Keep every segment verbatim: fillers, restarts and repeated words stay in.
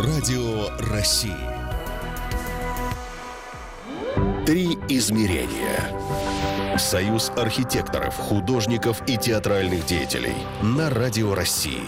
Радио России. Три измерения. Союз архитекторов, художников и театральных деятелей на Радио России.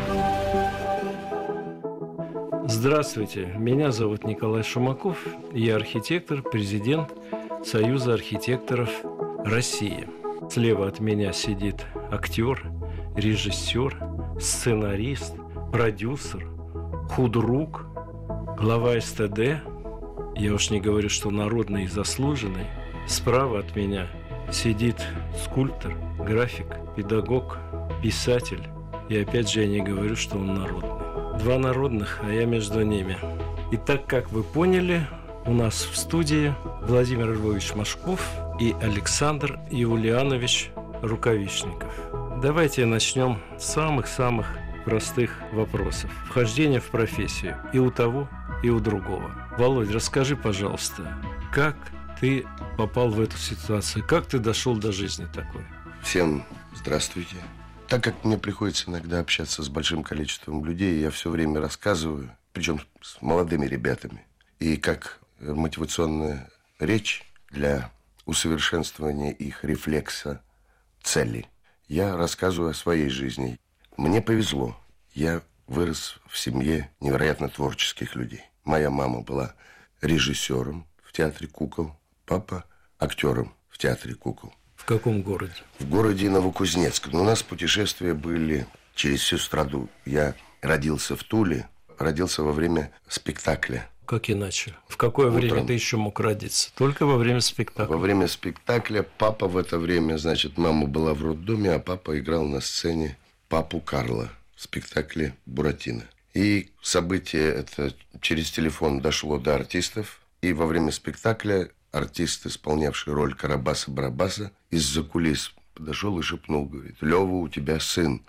Здравствуйте, меня зовут Николай Шумаков, я архитектор, президент Союза архитекторов России. Слева от меня сидит актер, режиссер, сценарист, продюсер, худрук, глава эс тэ дэ. Я уж не говорю, что народный и заслуженный. Справа от меня сидит скульптор, график, педагог, писатель. И опять же я не говорю, что он народный. Два народных, а я между ними. И так как вы поняли, у нас в студии Владимир Львович Машков и Александр Юлианович Рукавишников. Давайте начнем с самых-самых простых вопросов. Вхождение в профессию и у того, и у другого. Володь, расскажи, пожалуйста, как ты попал в эту ситуацию? Как ты дошел до жизни такой? Всем здравствуйте. Так как мне приходится иногда общаться с большим количеством людей, я все время рассказываю, причем с молодыми ребятами, и как мотивационная речь для усовершенствования их рефлекса цели. Я рассказываю о своей жизни. Мне повезло. Я вырос в семье невероятно творческих людей. Моя мама была режиссером в театре кукол, папа актером в театре кукол. В каком городе? В городе Новокузнецк. Но у нас путешествия были через всю страну. Я родился в Туле, родился во время спектакля. Как иначе? В какое Утром. время ты еще мог родиться? Только во время спектакля? Во время спектакля папа в это время, значит, мама была в роддоме, а папа играл на сцене папу Карла в спектакле «Буратино». И событие это через телефон дошло до артистов. И во время спектакля артист, исполнявший роль Карабаса-Барабаса, из-за кулис подошел и шепнул, говорит: «Лёва, у тебя сын».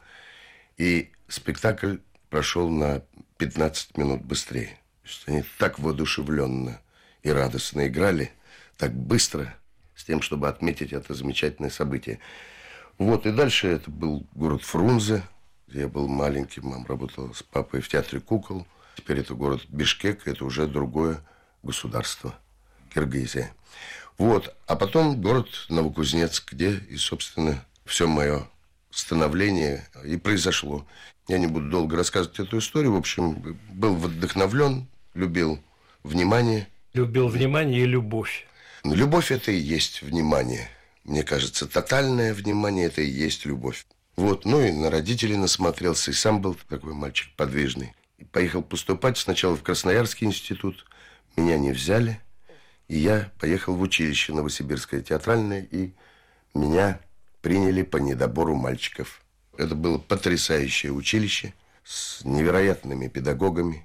И спектакль прошел на пятнадцать минут быстрее. То есть они так воодушевленно и радостно играли, так быстро, с тем, чтобы отметить это замечательное событие. Вот, и дальше это был город Фрунзе, где я был маленьким, мама работала с папой в театре кукол. Теперь это город Бишкек, это уже другое государство, Киргизия. Вот, а потом город Новокузнецк, где и, собственно, все мое становление и произошло. Я не буду долго рассказывать эту историю. В общем, был вдохновлен, любил внимание. Любил внимание и любовь. Любовь – это и есть внимание. Мне кажется, тотальное внимание – это и есть любовь. Вот, ну и на родителей насмотрелся, и сам был такой мальчик подвижный. И поехал поступать сначала в Красноярский институт. Меня не взяли, и я поехал в училище Новосибирское театральное, и меня приняли по недобору мальчиков. Это было потрясающее училище с невероятными педагогами.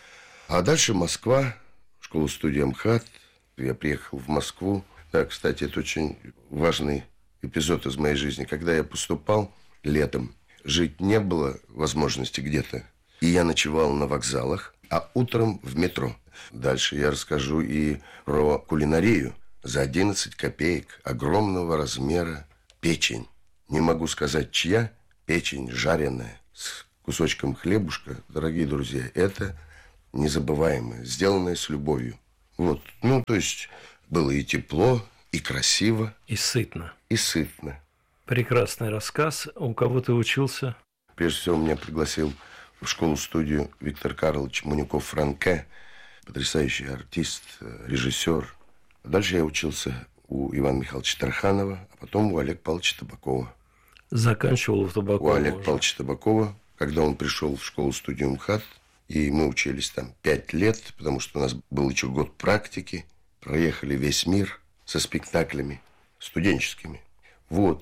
А дальше Москва, школа-студия МХАТ. Я приехал в Москву. Да, кстати, это очень важный эпизод из моей жизни. Когда я поступал летом, жить не было возможности где-то. И я ночевал на вокзалах, а утром в метро. Дальше я расскажу и про кулинарию. За одиннадцать копеек огромного размера печень. Не могу сказать, чья. Печень жареная с кусочком хлебушка. Дорогие друзья, это незабываемое, сделанное с любовью. Вот, ну, то есть было и тепло, и красиво. И сытно. И сытно. Прекрасный рассказ. У кого ты учился? Прежде всего, меня пригласил в школу-студию Виктор Карлович Манюков-Франке. Потрясающий артист, режиссер. Дальше я учился у Ивана Михайловича Тарханова, а потом у Олега Павловича Табакова. Заканчивал у Табакова. У Олега Павловича Табакова, когда он пришел в школу-студию МХАТ, и мы учились там пять лет, потому что у нас был еще год практики. Проехали весь мир со спектаклями студенческими. Вот,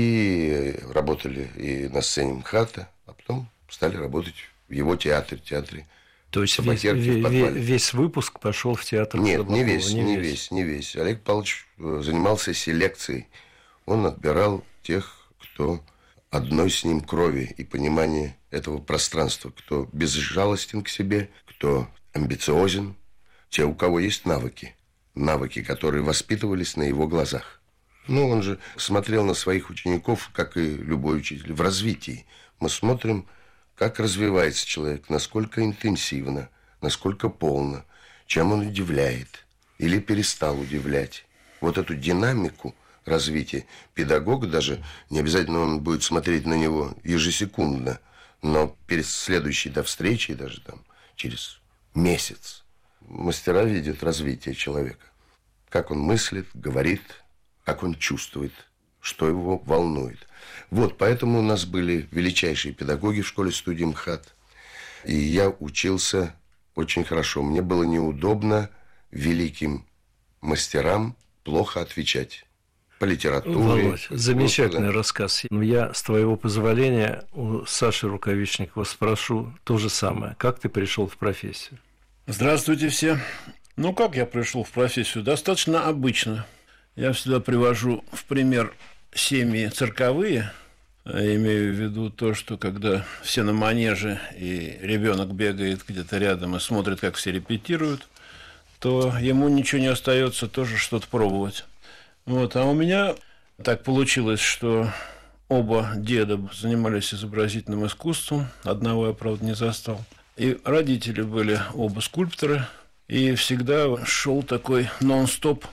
и работали и на сцене МХАТа, а потом стали работать в его театре, театре. То есть весь, весь, весь выпуск пошел в театр Нет, Табакова? не весь, не, не весь. весь, не весь. Олег Павлович занимался селекцией. Он отбирал тех, кто одной с ним крови и понимания этого пространства, кто безжалостен к себе, кто амбициозен, те, у кого есть навыки, навыки, которые воспитывались на его глазах. Ну, он же смотрел на своих учеников, как и любой учитель, в развитии. Мы смотрим, как развивается человек, насколько интенсивно, насколько полно, чем он удивляет или перестал удивлять. Вот эту динамику развития педагога, даже не обязательно он будет смотреть на него ежесекундно, но перед следующей до встречи, даже там через месяц, мастера видят развитие человека. Как он мыслит, говорит, как он чувствует, что его волнует. Вот, поэтому у нас были величайшие педагоги в школе-студии МХАТ. И я учился очень хорошо. Мне было неудобно великим мастерам плохо отвечать. По литературе. Володь, замечательный вот, да. рассказ. Я, с твоего позволения, у Саши Рукавишникова спрошу то же самое. Как ты пришел в профессию? Здравствуйте все. Ну, как я пришел в профессию? Достаточно обычно. Я всегда привожу в пример семьи цирковые. Я имею в виду то, что когда все на манеже, и ребенок бегает где-то рядом и смотрит, как все репетируют, то ему ничего не остается тоже что-то пробовать. Вот. А у меня так получилось, что оба деда занимались изобразительным искусством. Одного я, правда, не застал. И родители были оба скульпторы. И всегда шел такой нон-стоп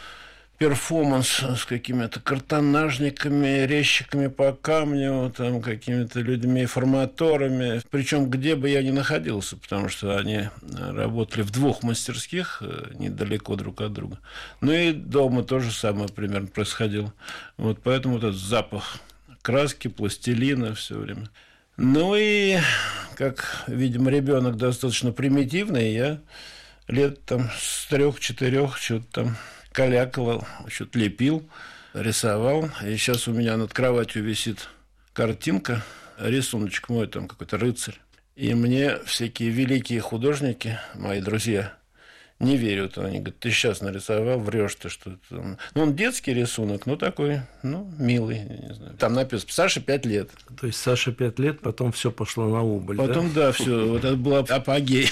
перформанс с какими-то картонажниками, резчиками по камню, там, какими-то людьми-форматорами. Причем где бы я ни находился, потому что они работали в двух мастерских, недалеко друг от друга. Ну и дома то же самое примерно происходило. Вот поэтому вот этот запах краски, пластилина все время. Ну и, как, видимо, ребенок достаточно примитивный, я лет там с трех-четырех что-то там калякал, что-то лепил, рисовал. И сейчас у меня над кроватью висит картинка, рисуночек мой, там какой-то рыцарь. И мне всякие великие художники, мои друзья, не верят. Они говорят, ты сейчас нарисовал, врешь ты что-то. Ну, он детский рисунок, но такой, ну, милый, не знаю. Там написано, Саше пять лет. То есть Саше пять лет, потом все пошло на убыль, Потом, да, да все, вот это был апогей.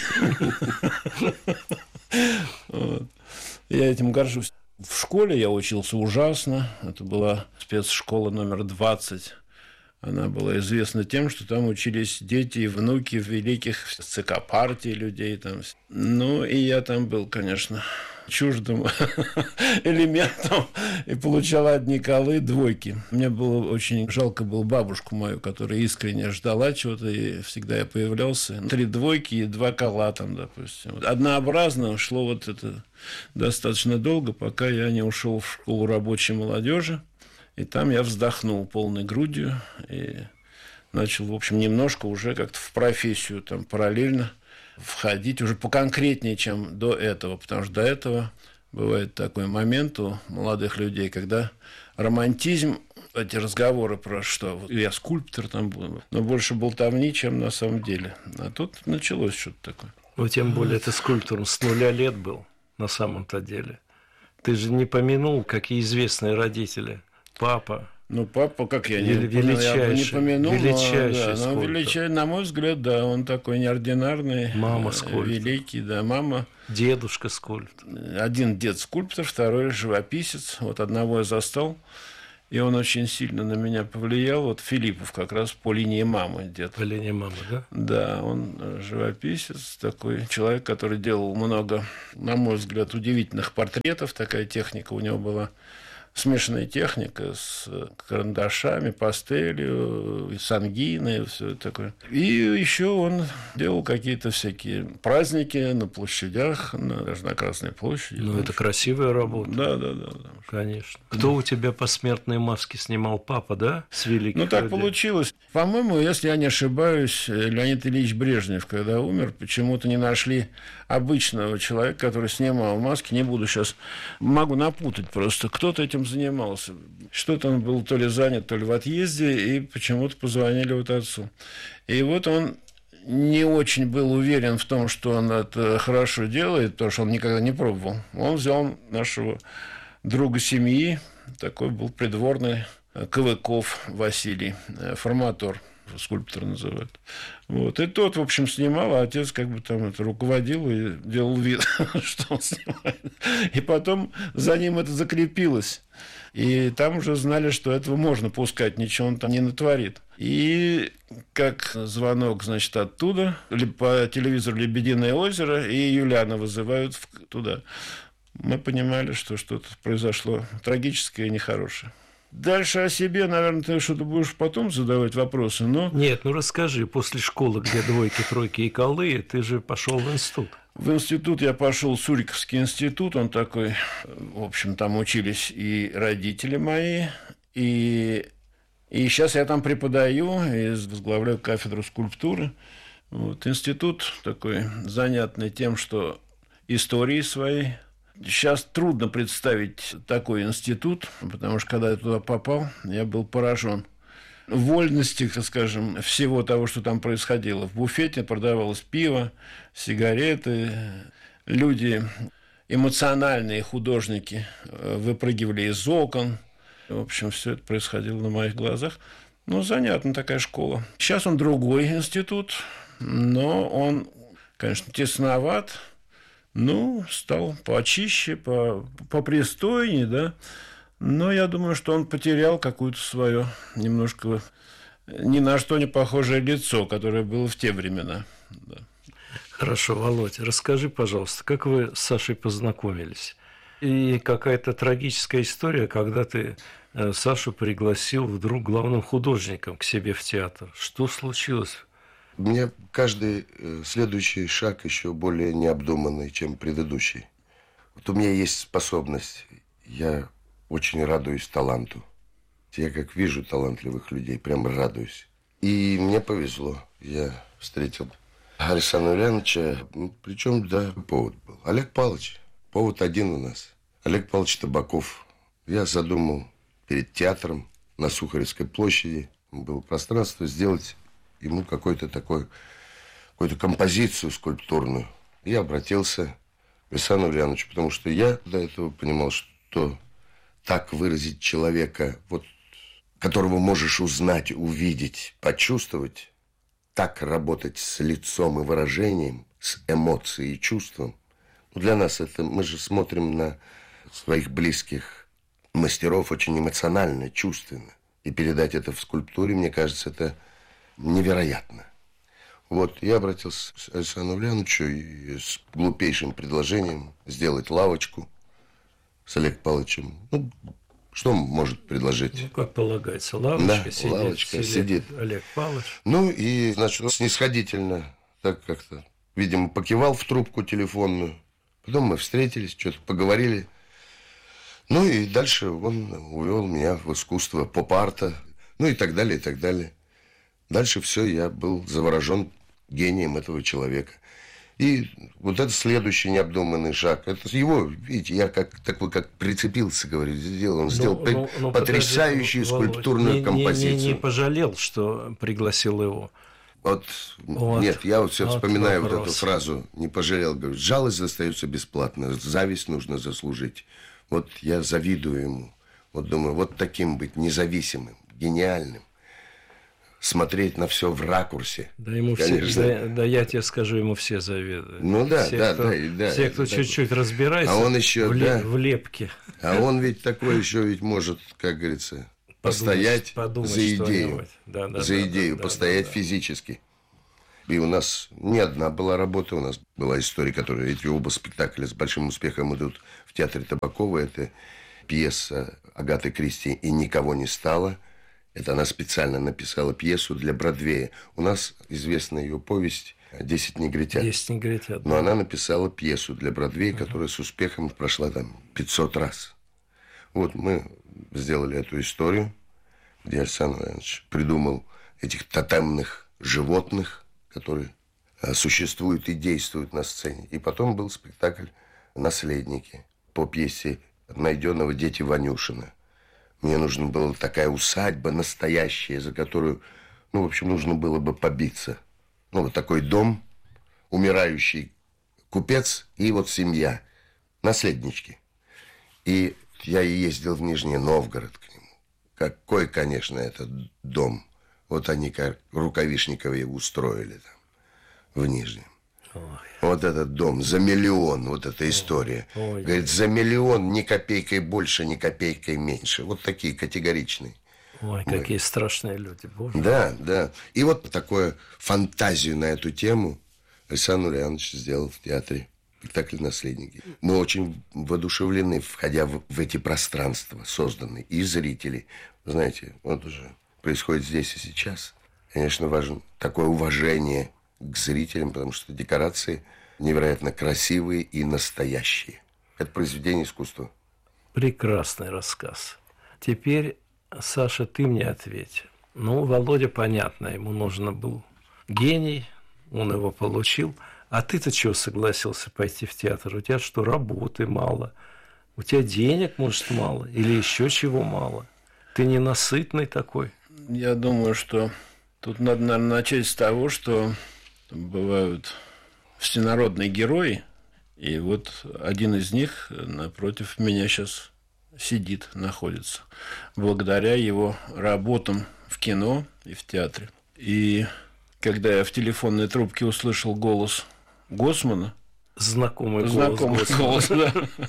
Я этим горжусь. В школе я учился ужасно. Это была спецшкола номер двадцать. Она была известна тем, что там учились дети и внуки великих ЦК партий людей. Там. Ну, и я там был, конечно, чуждым элементом и получал одни колы, двойки. Мне было очень жалко было бабушку мою, которая искренне ждала чего-то, и всегда я появлялся. Три двойки и два кола там, допустим. Однообразно шло вот это достаточно долго, пока я не ушел в школу рабочей молодежи. И там я вздохнул полной грудью и начал, в общем, немножко уже как-то в профессию там параллельно входить, уже поконкретнее, чем до этого. Потому что до этого бывает такой момент у молодых людей, когда романтизм, эти разговоры про что, вот я скульптор там буду, но больше болтовни, чем на самом деле. А тут началось что-то такое. Ну, тем более ты скульптором с нуля лет был на самом-то деле. Ты же не помянул, какие известные родители. Папа. Ну, папа, как я не, величайший, я не помянул, величайший но, да, но величай, на мой взгляд, да, он такой неординарный. Мама скульптор. Великий, да, мама. Дедушка скульптор. Один дед скульптор, второй живописец. Вот одного я застал, и он очень сильно на меня повлиял. Вот Филиппов как раз по линии мамы дед. По линии мамы, да? Да, он живописец, такой человек, который делал много, на мой взгляд, удивительных портретов. Такая техника у него была. Смешанная техника с карандашами, пастелью, сангиной, все такое. И еще он делал какие-то всякие праздники на площадях, на, даже на Красной площади. Ну, это красивая работа. Да, да, да, да. Конечно. Кто да. у тебя посмертные маски снимал? Папа, да? С великих Ну, так людей. получилось. По-моему, если я не ошибаюсь, Леонид Ильич Брежнев, когда умер, почему-то не нашли обычного человека, который снимал маски. Не буду сейчас... Могу напутать просто. Кто-то этим занимался. Что-то он был то ли занят, то ли в отъезде, и почему-то позвонили вот отцу. И вот он не очень был уверен в том, что он это хорошо делает, потому что он никогда не пробовал. Он взял нашего друга семьи, такой был придворный, Ковыков Василий, форматор. скульптор называют. Вот. И тот, в общем, снимал, а отец как бы там это руководил и делал вид, что он снимает. И потом за ним это закрепилось. И там уже знали, что этого можно пускать, ничего он там не натворит. И как звонок, значит, оттуда, по телевизору «Лебединое озеро», и Юлиана вызывают туда. Мы понимали, что что-то произошло трагическое и нехорошее. Дальше о себе, наверное, ты что-то будешь потом задавать вопросы, но... Нет, ну расскажи, после школы, где двойки, тройки и колы, ты же пошел в институт. В институт я пошел, Суриковский институт, он такой, в общем, там учились и родители мои, и, и сейчас я там преподаю и возглавляю кафедру скульптуры. Вот. Институт такой занятный тем, что историей своей. Сейчас трудно представить такой институт, потому что, когда я туда попал, я был поражен вольности, так скажем, всего того, что там происходило. В буфете продавалось пиво, сигареты, люди, эмоциональные художники, выпрыгивали из окон. В общем, все это происходило на моих глазах. Ну, занятная такая школа. Сейчас он другой институт, но он, конечно, тесноват. Ну, стал почище, по, попристойнее, да. Но я думаю, что он потерял какое-то свое немножко ни на что не похожее лицо, которое было в те времена. Да. Хорошо, Володь, расскажи, пожалуйста, как вы с Сашей познакомились? И какая-то трагическая история, когда ты Сашу пригласил вдруг главным художником к себе в театр. Что случилось? У меня каждый следующий шаг еще более необдуманный, чем предыдущий. Вот у меня есть способность. Я очень радуюсь таланту. Я как вижу талантливых людей, прям радуюсь. И мне повезло. Я встретил Александра Ульяновича. Ну, причем, да, повод был. Олег Павлович. Повод один у нас. Олег Павлович Табаков. Я задумал перед театром на Сухаревской площади. Было пространство сделать ему какой-то такой, какую-то композицию скульптурную. Я обратился к Александру Ульяновичу, потому что я до этого понимал, что так выразить человека, вот, которого можешь узнать, увидеть, почувствовать, так работать с лицом и выражением, с эмоцией и чувством. Ну, для нас это, мы же смотрим на своих близких мастеров очень эмоционально, чувственно. И передать это в скульптуре, мне кажется, это невероятно. Вот, я обратился к Александру Ульяновичу и с глупейшим предложением сделать лавочку с Олегом Павловичем. Ну, что он может предложить? Ну, как полагается, лавочка, да, сидит, лавочка сидит, сидит Олег Павлович. Ну, и, значит, он снисходительно так как-то, видимо, покивал в трубку телефонную. Потом мы встретились, что-то поговорили. Ну, и дальше он увел меня в искусство поп-арта, ну, и так далее, и так далее. Дальше все, я был заворожен гением этого человека. И вот это следующий необдуманный шаг. Это его, видите, я как такой, как прицепился, говорю, сделал. Он сделал ну, ну, ну, потрясающую подожди, скульптурную не, композицию. Не, не, не пожалел, что пригласил его. Вот, вот. Нет, я вот все вот вспоминаю вопрос. Вот эту фразу, не пожалел. Говорю, жалость достается бесплатно, зависть нужно заслужить. Вот я завидую ему. Вот думаю, вот таким быть независимым, гениальным. Смотреть на все в ракурсе. Да, ему все, да, да, я тебе скажу, ему все завидуют. Ну да, все, да, кто, да, да. Все, кто да, чуть-чуть да. разбирается, а он еще, в, да, в лепке. А он ведь такой еще ведь может, как говорится, постоять подумать, за идею. Да, да, за да, идею, да, постоять да, да. физически. И у нас не одна была работа, у нас была история, которая, эти оба спектакля с большим успехом идут в театре Табакова. Это пьеса Агаты Кристи «И никого не стало». Это она специально написала пьесу для Бродвея. У нас известна ее повесть «Десять негритят». «Десять негритят». Да. Но она написала пьесу для Бродвея, uh-huh. которая с успехом прошла там пятьсот раз. Вот мы сделали эту историю, где Александр Иванович придумал этих тотемных животных, которые существуют и действуют на сцене. И потом был спектакль «Наследники» по пьесе Найденного «Дети Ванюшина». Мне нужна была такая усадьба настоящая, за которую, ну, в общем, нужно было бы побиться. Ну, вот такой дом, умирающий купец и вот семья, наследнички. И я ездил в Нижний Новгород к нему. Какой, конечно, этот дом. Вот они как Рукавишникове устроили там, в Нижнем. Ой. Вот этот дом за миллион, вот эта история. Ой. Говорит, за миллион ни копейкой больше, ни копейкой меньше. Вот такие категоричные. Ой, мы. Какие страшные люди, боже. Да, да. И вот такую фантазию на эту тему Александр Ульянович сделал в театре спектакль «Наследники». Мы очень воодушевлены, входя в, в эти пространства, созданные и зрители. Вы знаете, вот уже происходит здесь и сейчас. Конечно, важно такое уважение к зрителям, потому что декорации невероятно красивые и настоящие. Это произведение искусства. Прекрасный рассказ. Теперь, Саша, ты мне ответь. Ну, Володя, понятно, ему нужно был гений, он его получил. А ты-то чего согласился пойти в театр? У тебя что, работы мало? У тебя денег, может, мало? Или еще чего мало? Ты ненасытный такой? Я думаю, что тут надо, наверное, начать с того, что бывают всенародные герои, и вот один из них напротив меня сейчас сидит, находится, благодаря его работам в кино и в театре. И когда я в телефонной трубке услышал голос Госмана, Знакомый голос. Знакомый голос, да.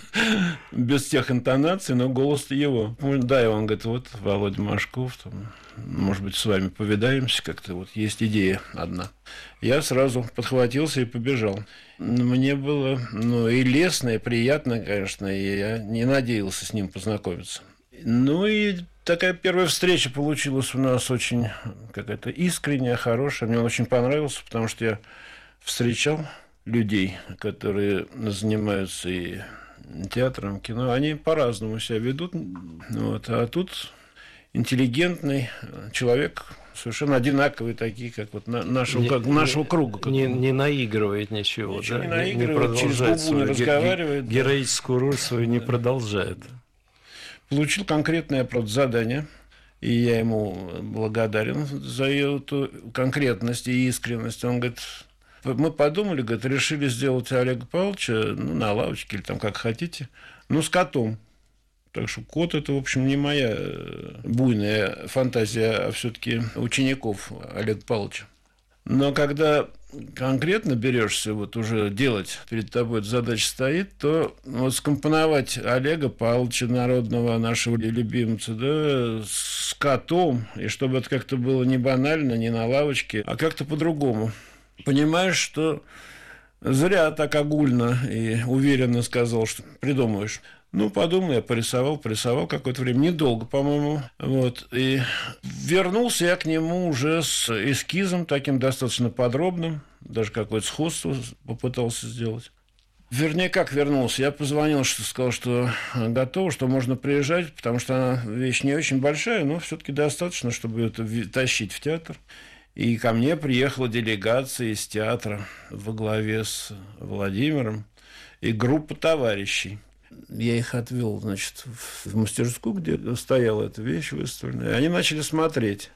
Без тех интонаций, но голос его. Да, и он говорит, вот Володя Машков, там, может быть, с вами повидаемся как-то. Вот есть идея одна. Я сразу подхватился и побежал. Мне было, ну, и лестно, и приятно, конечно, и я не надеялся с ним познакомиться. Ну, и такая первая встреча получилась у нас очень какая-то искренняя, хорошая. Мне он очень понравился, потому что я встречал людей, которые занимаются и театром, кино, они по-разному себя ведут. Вот. А тут интеллигентный человек, совершенно одинаковый, такие, как вот нашего, не, как нашего не, круга. Как не, не наигрывает ничего. Ничего да? не наигрывает, не через губу не разговаривает. Героическую роль свою не продолжает. Получил конкретное, правда, задание. И я ему благодарен за эту конкретность и искренность. Он говорит... Мы подумали, говорит, решили сделать Олега Павловича, ну, на лавочке или там как хотите, ну, с котом. Так что кот – это, в общем, не моя буйная фантазия, а все-таки учеников Олега Павловича. Но когда конкретно берешься вот уже делать, перед тобой эта задача стоит, то вот скомпоновать Олега Павловича, народного нашего любимца, да, с котом, и чтобы это как-то было не банально, не на лавочке, а как-то по-другому. Понимаешь, что зря так огульно и уверенно сказал, что придумаешь. Ну, подумал, я порисовал, порисовал какое-то время, недолго, по-моему. Вот. И вернулся я к нему уже с эскизом таким достаточно подробным, даже какое-то сходство попытался сделать. Вернее, как вернулся? Я позвонил, что сказал, что готово, что можно приезжать, потому что она вещь не очень большая, но все-таки достаточно, чтобы это тащить в театр. И ко мне приехала делегация из театра во главе с Владимиром и группа товарищей. Я их отвел, значит, в мастерскую, где стояла эта вещь выставленная. И они начали смотреть.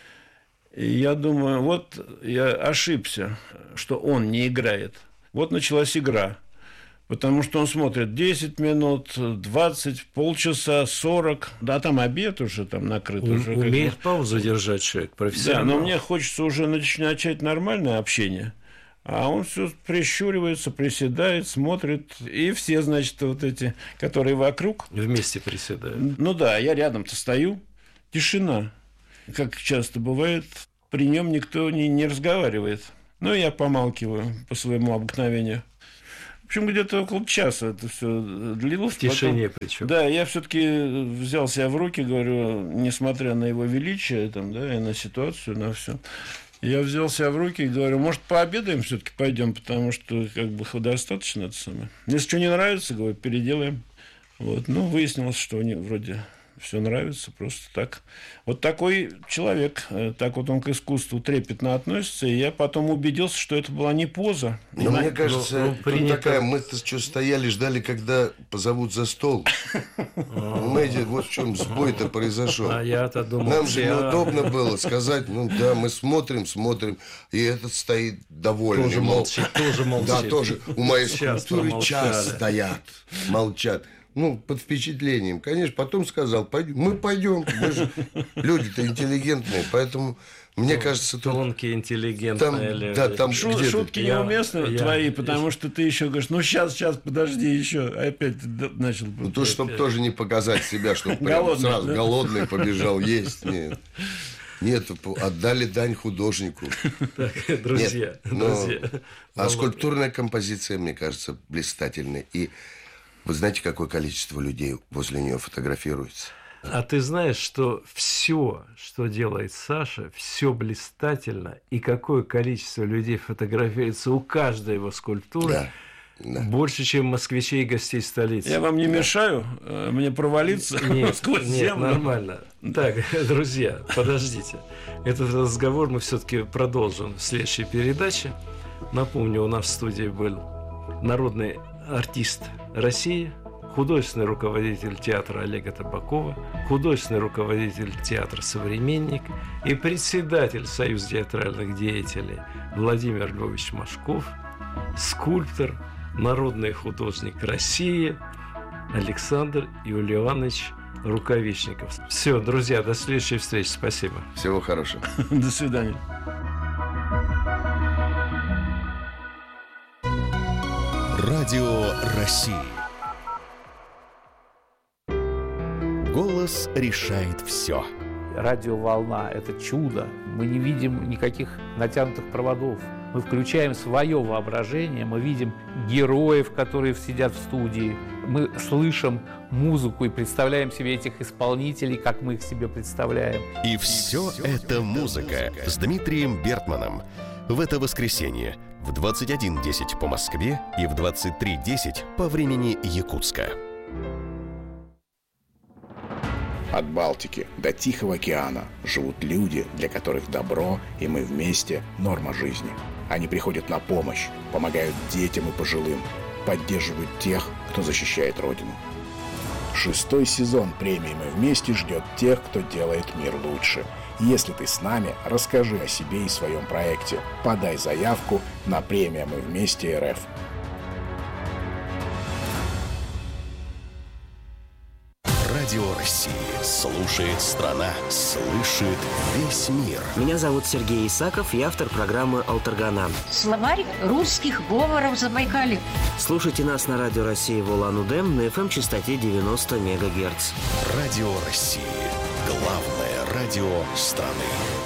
И я думаю, вот я ошибся, что он не играет. Вот началась игра. Потому что он смотрит десять минут, двадцать, полчаса, сорок. Да, там обед уже там накрыт. Он уже умеет как бы... паузу держать человек, профессионал. Да, но мне хочется уже начать нормальное общение. А он все прищуривается, приседает, смотрит. И все, значит, вот эти, которые вокруг... Вместе приседают. Ну да, я рядом-то стою. Тишина. Как часто бывает, при нем никто не, не разговаривает. Ну, я помалкиваю по своему обыкновению. В общем, где-то около часа это все длилось. В тишине потом... причем. Да, я все-таки взял себя в руки, говорю, несмотря на его величие, там, да, и на ситуацию, на все. Я взял себя в руки и говорю, может, пообедаем все-таки пойдем, потому что как бы достаточно это самое. Если что не нравится, говорю, переделаем. Вот. Ну, выяснилось, что они вроде все нравится, просто так. Вот такой человек, так вот он к искусству трепетно относится, и я потом убедился, что это была не поза. Но мне кажется, ну, принято... такая, мы-то что стояли, ждали, когда позовут за стол. Понимаете, вот в чем сбой-то произошел. А я-то думал, нам же неудобно было сказать, ну да, мы смотрим, смотрим, и этот стоит довольный. Тоже молчит, тоже молчит. Да, тоже у моей скульптуры час стоят, молчат. Ну, под впечатлением. Конечно, потом сказал, пойдем. Мы пойдем. Мы же люди-то интеллигентные. Поэтому Мне кажется, тут... Тонкий, интеллигентный Там, Олег. да, там Шу- где-то- шутки Я- неуместны я- твои, потому что ты еще говоришь, ну сейчас, сейчас, подожди еще. Опять ты д- начал. Ну, то, чтобы тоже не показать себя, чтобы прям Голодный, сразу да? голодный побежал есть. Нет. Нет, отдали дань художнику. Так, друзья, Нет, но- друзья. А скульптурная композиция, мне кажется, блистательная. И вы знаете, какое количество людей возле нее фотографируется? А ты знаешь, что все, что делает Саша, все блистательно, и какое количество людей фотографируется у каждой его скульптуры, Да. Да. больше, чем москвичей и гостей столицы. Я вам не мешаю, э, мне провалиться Нет, сквозь нет, землю. нормально. Так, друзья, подождите. Этот разговор мы все-таки продолжим в следующей передаче. Напомню, у нас в студии был народный артист России, художественный руководитель театра Олега Табакова, художественный руководитель театра «Современник» и председатель Союза театральных деятелей Владимир Львович Машков, скульптор, народный художник России Александр Юлианович Рукавишников. Все, друзья, до следующей встречи. Спасибо. Всего хорошего. До свидания. Радио России. Голос решает все. Радиоволна – это чудо. Мы не видим никаких натянутых проводов. Мы включаем свое воображение, мы видим героев, которые сидят в студии. Мы слышим музыку и представляем себе этих исполнителей, как мы их себе представляем. И все это музыка с Дмитрием Бертманом. В это воскресенье в двадцать один десять по Москве и в двадцать три десять по времени Якутска. От Балтики до Тихого океана живут люди, для которых добро и мы вместе – норма жизни. Они приходят на помощь, помогают детям и пожилым, поддерживают тех, кто защищает Родину. Шестой сезон премии «Мы вместе» ждет тех, кто делает мир лучше. Если ты с нами, расскажи о себе и своем проекте. Подай заявку на премию «Мы вместе РФ». Радио России. Слушает страна. Слышит весь мир. Меня зовут Сергей Исаков, я автор программы «Алтаргана». Словарь русских говоров Забайкалья. Слушайте нас на Радио России в Улан-Удэ на эф эм-частоте девяносто мегагерц. Радио России. Главное радио страны.